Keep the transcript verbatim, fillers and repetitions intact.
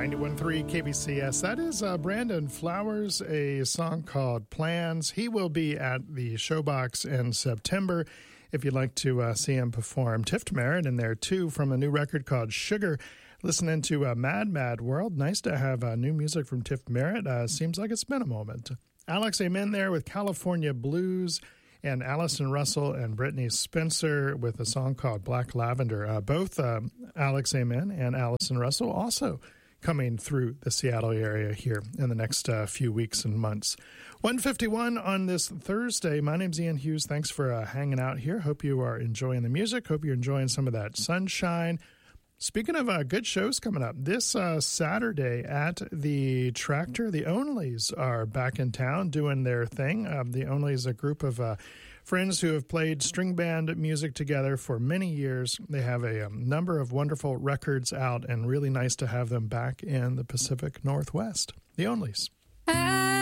ninety-one point three K B C S. That is uh, Brandon Flowers, a song called Plans. He will be at the Showbox in September if you'd like to uh, see him perform. Tift Merritt in there, too, from a new record called Sugar. Listening to uh, Mad Mad World. Nice to have uh, new music from Tift Merritt. Uh, seems like it's been a moment. Alex Amen there with California Blues, and Allison Russell and Brittany Spencer with a song called Black Lavender. Uh, both uh, Alex Amen and Allison Russell also coming through the Seattle area here in the next uh, few weeks and months. one fifty-one on this Thursday. My name's Ian Hughes. Thanks for uh, hanging out here. Hope you are enjoying the music. Hope you're enjoying some of that sunshine. Speaking of uh, good shows coming up, this uh, Saturday at the Tractor, the Onlys are back in town doing their thing. Um, the Onlys, a group of uh, friends who have played string band music together for many years. They have a um, number of wonderful records out, and really nice to have them back in the Pacific Northwest. The Onlys.